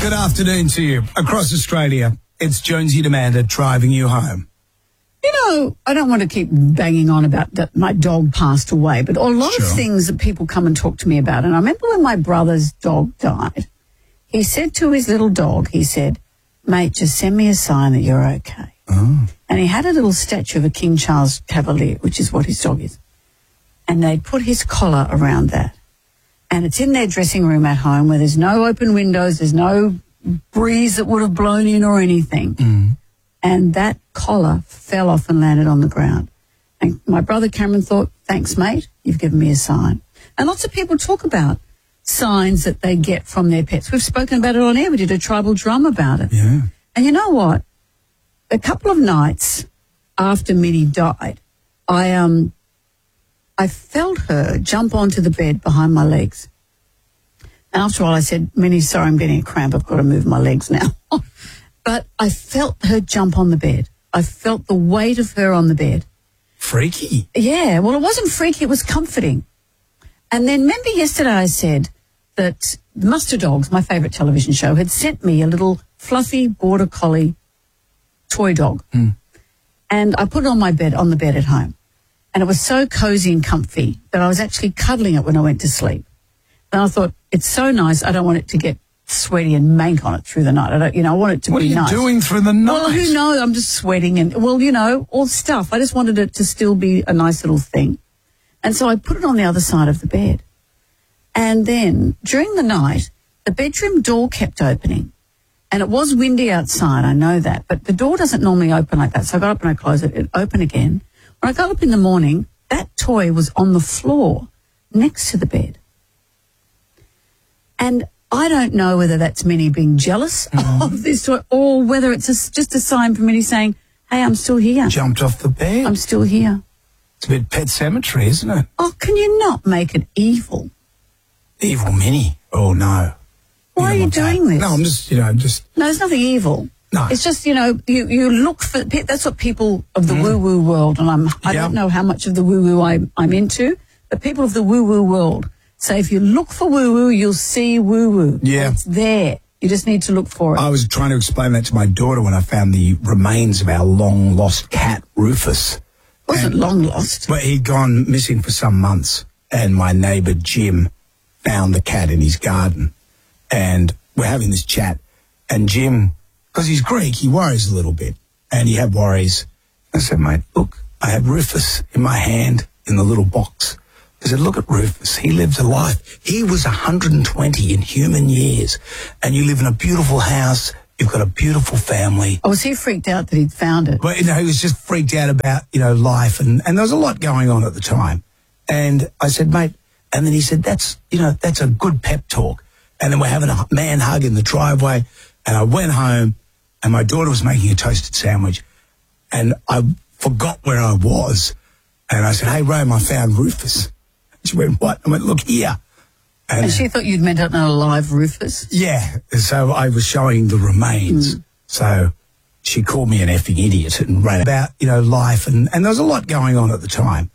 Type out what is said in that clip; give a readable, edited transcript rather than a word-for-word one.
Good afternoon to you. Across Australia, it's Jonesy Demander driving you home. You know, I don't want to keep banging on about that my dog passed away, but a lot of things that people come and talk to me about. And I remember when my brother's dog died, he said to his little dog, he said, mate, just send me a sign that you're okay. Oh. And he had a little statue of a King Charles Cavalier, which is what his dog is. And they'd put his collar around that. And it's in their dressing room at home where there's no open windows, there's no breeze that would have blown in or anything. Mm. And that collar fell off and landed on the ground. And my brother Cameron thought, thanks, mate, you've given me a sign. And lots of people talk about signs that they get from their pets. We've spoken about it on air. We did a tribal drum about it. Yeah. And you know what? A couple of nights after Minnie died, I felt her jump onto the bed behind my legs. And after all, I said, Minnie, sorry, I'm getting a cramp. I've got to move my legs now. But I felt her jump on the bed. I felt the weight of her on the bed. Freaky. Yeah, well, it wasn't freaky. It was comforting. And then remember yesterday I said that Muster Dogs, my favourite television show, had sent me a little fluffy border collie toy dog. Mm. And I put it on the bed at home. And it was so cozy and comfy that I was actually cuddling it when I went to sleep. And I thought, it's so nice, I don't want it to get sweaty and mank on it through the night. I want it to be nice. What are you doing through the night? Well, who knows? I'm just sweating and, all stuff. I just wanted it to still be a nice little thing. And so I put it on the other side of the bed. And then during the night, the bedroom door kept opening. And it was windy outside, I know that. But the door doesn't normally open like that. So I got up and I closed it. It opened again. When I got up in the morning, that toy was on the floor next to the bed. And I don't know whether that's Minnie being jealous of this toy or whether it's just a sign from Minnie saying, hey, I'm still here. Jumped off the bed. I'm still here. It's a bit Pet Cemetery, isn't it? Oh, can you not make it evil? Evil Minnie. Oh, no. Why are you doing this? No, I'm just. No, there's nothing evil. No. It's just, you look for, that's what people of the woo-woo world, and I don't know how much of the woo-woo I'm into, but people of the woo-woo world say if you look for woo-woo, you'll see woo-woo. Yeah. It's there. You just need to look for it. I was trying to explain that to my daughter when I found the remains of our long-lost cat, Rufus. Wasn't long lost. But he'd gone missing for some months, and my neighbour Jim found the cat in his garden. And we're having this chat, and Jim, because he's Greek, he worries a little bit, and he had worries. I said, mate, look, I had Rufus in my hand in the little box. I said, look at Rufus. He lived a life. He was 120 in human years, and you live in a beautiful house. You've got a beautiful family. Oh, was he freaked out that he'd found it? But, he was just freaked out about, life, and there was a lot going on at the time. And I said, mate, and then he said, that's a good pep talk. And then we're having a man hug in the driveway, and I went home, and my daughter was making a toasted sandwich, and I forgot where I was. And I said, hey, Rome, I found Rufus. She went, what? I went, look here. And she thought you'd meant an alive Rufus? Yeah. So I was showing the remains. So she called me an effing idiot and ran about, life. And there was a lot going on at the time.